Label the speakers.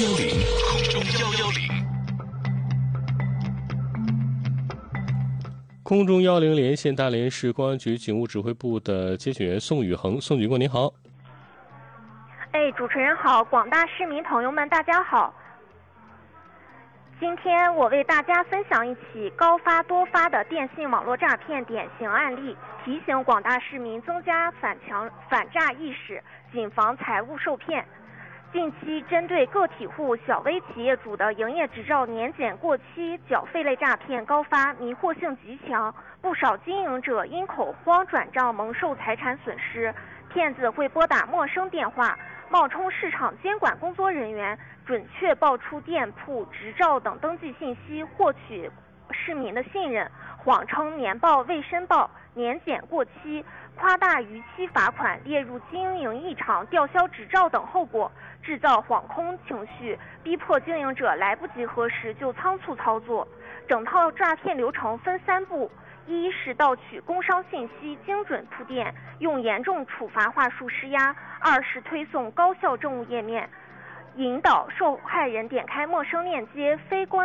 Speaker 1: 空中110连线大连市公安局警务指挥部的接警员宋宇恒。宋警官您好。
Speaker 2: 主持人好，广大市民朋友们大家好。今天我为大家分享一起高发多发的电信网络诈骗典型案例，提醒广大市民增加反诈意识，谨防财物受骗。近期针对个体户、小微企业主的营业执照年检过期、缴费类诈骗高发，迷惑性极强，不少经营者因恐慌转账蒙受财产损失。骗子会拨打陌生电话，冒充市场监管工作人员，准确报出店铺、执照等登记信息，获取市民的信任，谎称年报未申报、年检过期，夸大逾期罚款列入经营异常、吊销执照等后果，制造惶恐情绪，逼迫经营者来不及核实就仓促操作。整套诈骗流程分3步：一是盗取工商信息，精准铺垫，用严重处罚话术施压；二是推送高效政务页面，引导受害人点开陌生链接，非关